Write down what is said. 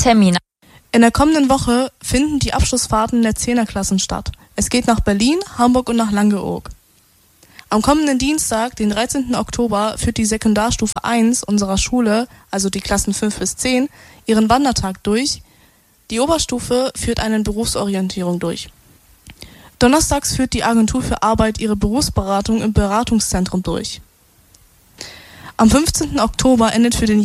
Termine. In der kommenden Woche finden die Abschlussfahrten der 10er-Klassen statt. Es geht nach Berlin, Hamburg und nach Langeoog. Am kommenden Dienstag, den 13. Oktober, führt die Sekundarstufe 1 unserer Schule, also die Klassen 5 bis 10, ihren Wandertag durch. Die Oberstufe führt eine Berufsorientierung durch. Donnerstags führt die Agentur für Arbeit ihre Berufsberatung im Beratungszentrum durch. Am 15. Oktober endet für den